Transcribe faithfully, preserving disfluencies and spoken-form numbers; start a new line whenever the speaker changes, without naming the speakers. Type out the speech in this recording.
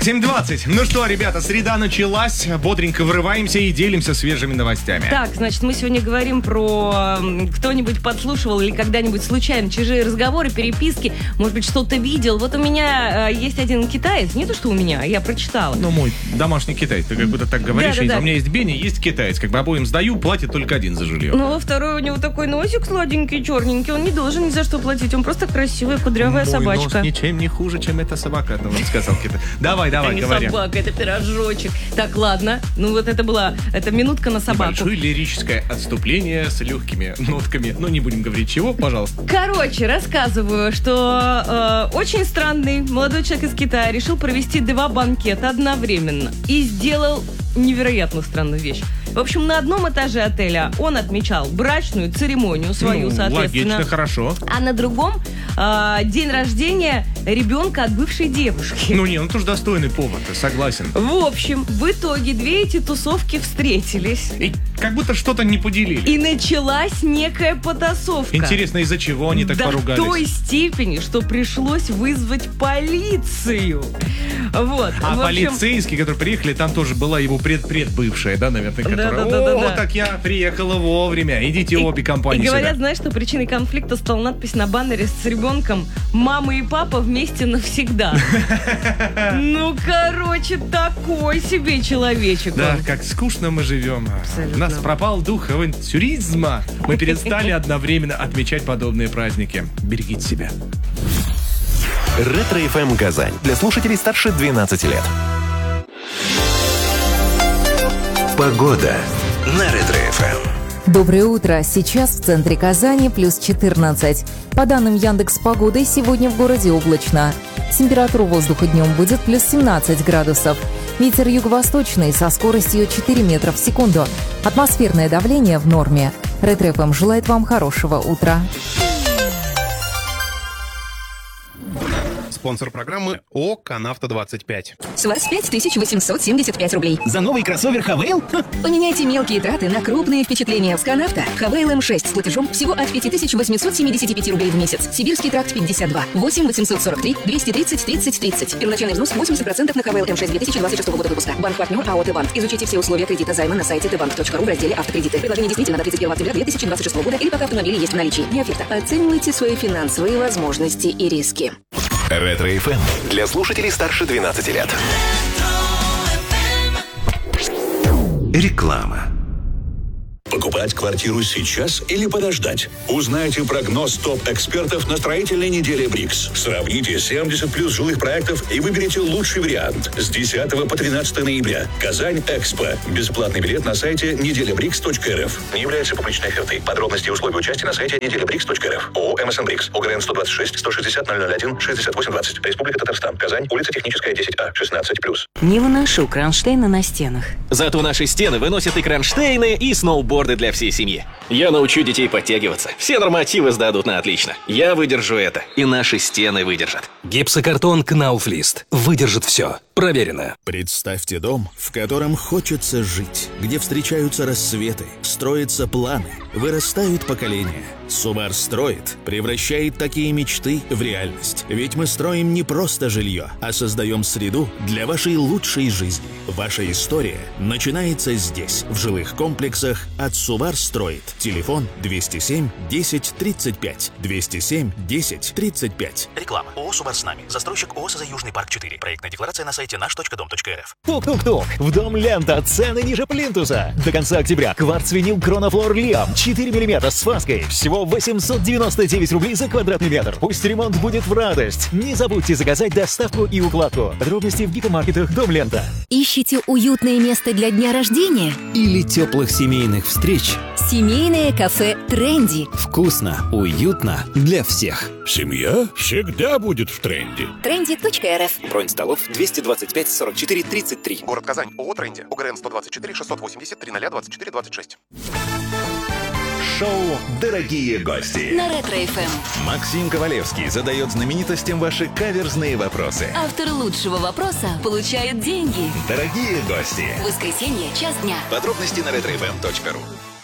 семь двадцать. Ну что, ребята, среда началась. Бодренько врываемся и делимся свежими новостями.
Так, значит, мы сегодня говорим про... Кто-нибудь подслушивал или когда-нибудь случайно чужие разговоры, переписки, может быть, что-то видел. Вот у меня э, есть один китаец, не то, что у меня, я прочитала.
Ну, мой домашний китаец, ты как будто так говоришь.
Да, да, да.
У меня есть Бенни, есть китаец. Как бы обоим сдаю, платит только один за жилье.
Ну, второй у него такой носик сладенький, черненький. Он не должен ни за что платить, он просто красивая, кудрявая
Мой
собачка.
нос ничем не хуже, чем эта собака, это он сказал китаец. Давай, давай,
это не
говори.
собака, это пирожочек. Так, ладно. Ну, вот это была... Это минутка на собаку.
Большое лирическое отступление с легкими нотками. Ну, не будем говорить чего, пожалуйста.
Короче, рассказываю, что э, очень странный молодой человек из Китая решил провести два банкета одновременно. И сделал невероятно странную вещь. В общем, на одном этаже отеля он отмечал брачную церемонию свою,
ну,
соответственно.
Логично, хорошо.
А на другом э, день рождения ребенка от бывшей девушки.
Ну не, ну тоже достойный повод, согласен.
В общем, в итоге две эти тусовки встретились.
И как будто что-то не поделили.
И началась некая потасовка.
Интересно, из-за чего они так
До
поругались?
До той степени, что пришлось вызвать полицию. Вот.
А
в общем...
полицейские, которые приехали, там тоже была его пред-предбывшая, да, наверное, которая...
Да, да, да,
О,
да, да.
так я приехала вовремя. Идите
и,
обе компании
И говорят,
сюда.
знаешь, что причиной конфликта стала надпись на баннере с ребенком «Мама и папа вместе навсегда». Ну, короче, такой себе человечек.
Да, как скучно мы живем. У нас пропал дух авантюризма. Мы перестали одновременно отмечать подобные праздники. Берегите себя.
Ретро-эф эм Казань. Для слушателей старше двенадцати лет. Погода на Ретро-эф эм.
Доброе утро. Сейчас в центре Казани плюс четырнадцать. По данным Яндекс.Погоды, сегодня в городе облачно. Температура воздуха днем будет плюс семнадцать градусов. Ветер юго-восточный со скоростью четыре метра в секунду. Атмосферное давление в норме. Ретро-эф эм желает вам хорошего утра.
Спонсор программы ООО «Канавто двадцать пять».
С вас пять тысяч восемьсот семьдесят пять рублей.
За новый кроссовер Хавейл?
Поменяйте мелкие траты на крупные впечатления с Канавто. Хавейл эм шесть с платежом всего от пять тысяч восемьсот семьдесят пять рублей в месяц. Сибирский тракт пятьдесят два. восемь восемьсот сорок три двести тридцать тридцать тридцать. Первоначальный взнос восемьдесят процентов на Хавейл эм шесть две тысячи двадцать шестого года выпуска. Банк-партнер АО «Т-банк». Изучите все условия кредита займа на сайте тэ банк точка ру в разделе «Автокредиты». Предложение действительно до тридцать первого октября две тысячи двадцать шестого года или пока автомобили есть в наличии. Не оферта. Оценивайте свои финансовые возможности и риски.
Ретро-эф эм для слушателей старше двенадцати лет. Реклама.
Покупать квартиру сейчас или подождать? Узнайте прогноз топ-экспертов на строительной неделе БРИКС. Сравните семьдесят плюс жилых проектов и выберите лучший вариант. С десятого по тринадцатое ноября. Казань Экспо. Бесплатный билет на сайте неделя брикс точка эр эф. Не является публичной офертой. Подробности и условия участия на сайте неделя брикс точка эр эф. ООО «МСН Брикс». ОГРН сто двадцать шесть сто шестьдесят ноль ноль один шестьдесят восемь двадцать. Республика Татарстан. Казань. Улица Техническая, десять А. шестнадцать плюс.
Не выношу кронштейны на стенах.
Зато наши стены выносят и кронштейны, и сноуборды для всей семьи. Я научу детей подтягиваться. Все нормативы сдадут на отлично. Я выдержу это, и наши стены выдержат.
Гипсокартон Кнауфлист. Выдержит все. Проверено.
Представьте дом, в котором хочется жить, где встречаются рассветы, строятся планы, вырастают поколения. Субар строит, превращает такие мечты в реальность. Ведь мы строим не просто жилье, а создаем среду для вашей лучшей жизни. Ваша история начинается здесь, в жилых комплексах от Субар строит. Телефон двести семь десять тридцать пять. двести семь десять тридцать пять.
Реклама. ООО «Субар с нами». Застройщик ООО «СЗ Южный парк четыре». Проектная декларация на сайте наш точка дом точка эр эф.
Тук-тук-тук. В Дом Лента. Цены ниже плинтуса. До конца октября. Кварц-винил Кронофлор Лиам. четыре миллиметра с фаской. Всего восемьсот девяносто девять рублей за квадратный метр. Пусть ремонт будет в радость. Не забудьте заказать доставку и укладку. Подробности в гипермаркетах Дом Лента.
Ищите уютное место для дня рождения?
Или теплых семейных встреч?
Семейное кафе «Тренди».
Вкусно, уютно для всех.
Семья всегда будет в тренде.
тренди точка эр эф.
Бронь столов двести двадцать пять сорок четыре тридцать три.
Город Казань. ООО «Тренди». ОГРН сто двадцать четыре шестьсот восемьдесят три ноль двадцать четыре двадцать шесть.
Шоу «Дорогие гости»
на Ретро-эф эм.
Максим Ковалевский задает знаменитостям ваши каверзные вопросы.
Автор лучшего вопроса получает деньги.
Дорогие гости.
Воскресенье, час дня.
Подробности на ретро эф эм точка ру.